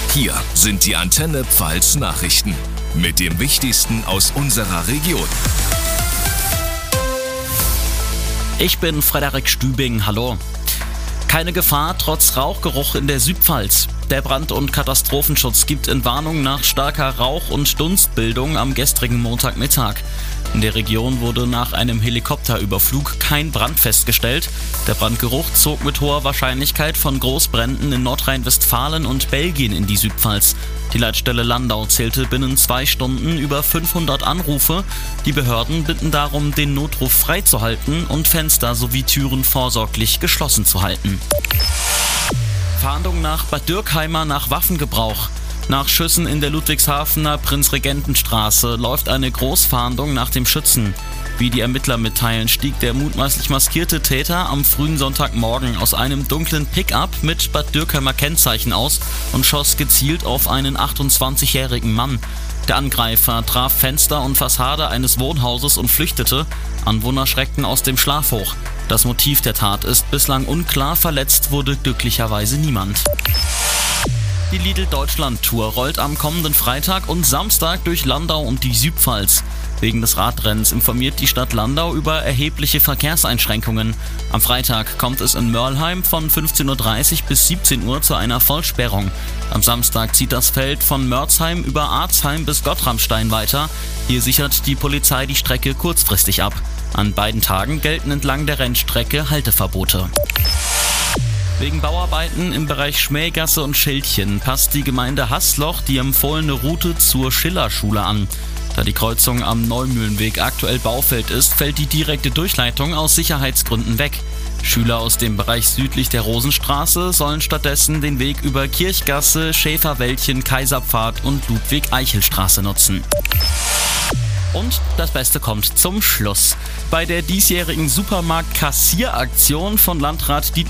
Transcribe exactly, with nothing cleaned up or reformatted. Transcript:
Hier sind die Antenne Pfalz Nachrichten mit dem Wichtigsten aus unserer Region. Ich bin Frederik Stübing, hallo. Keine Gefahr trotz Rauchgeruch in der Südpfalz. Der Brand- und Katastrophenschutz gibt Entwarnung nach starker Rauch- und Dunstbildung am gestrigen Montagmittag. In der Region wurde nach einem Helikopterüberflug kein Brand festgestellt. Der Brandgeruch zog mit hoher Wahrscheinlichkeit von Großbränden in Nordrhein-Westfalen und Belgien in die Südpfalz. Die Leitstelle Landau zählte binnen zwei Stunden über fünfhundert Anrufe. Die Behörden bitten darum, den Notruf freizuhalten und Fenster sowie Türen vorsorglich geschlossen zu halten. Fahndung nach Bad Dürkheimer nach Waffengebrauch. Nach Schüssen in der Ludwigshafener Prinzregentenstraße läuft eine Großfahndung nach dem Schützen. Wie die Ermittler mitteilen, stieg der mutmaßlich maskierte Täter am frühen Sonntagmorgen aus einem dunklen Pickup mit Bad Dürkheimer Kennzeichen aus und schoss gezielt auf einen achtundzwanzigjährigen Mann. Der Angreifer traf Fenster und Fassade eines Wohnhauses und flüchtete. Anwohner schreckten aus dem Schlaf hoch. Das Motiv der Tat ist bislang unklar, verletzt wurde glücklicherweise niemand. Die Lidl-Deutschland-Tour rollt am kommenden Freitag und Samstag durch Landau und die Südpfalz. Wegen des Radrennens informiert die Stadt Landau über erhebliche Verkehrseinschränkungen. Am Freitag kommt es in Mörlheim von fünfzehn Uhr dreißig bis siebzehn Uhr zu einer Vollsperrung. Am Samstag zieht das Feld von Mörzheim über Arzheim bis Gottramstein weiter. Hier sichert die Polizei die Strecke kurzfristig ab. An beiden Tagen gelten entlang der Rennstrecke Halteverbote. Wegen Bauarbeiten im Bereich Schmähgasse und Schildchen passt die Gemeinde Haßloch die empfohlene Route zur Schillerschule an. Da die Kreuzung am Neumühlenweg aktuell Baufeld ist, fällt die direkte Durchleitung aus Sicherheitsgründen weg. Schüler aus dem Bereich südlich der Rosenstraße sollen stattdessen den Weg über Kirchgasse, Schäferwäldchen, Kaiserpfad und Ludwig-Eichel-Straße nutzen. Und das Beste kommt zum Schluss. Bei der diesjährigen Supermarkt-Kassieraktion von Landrat Dietmar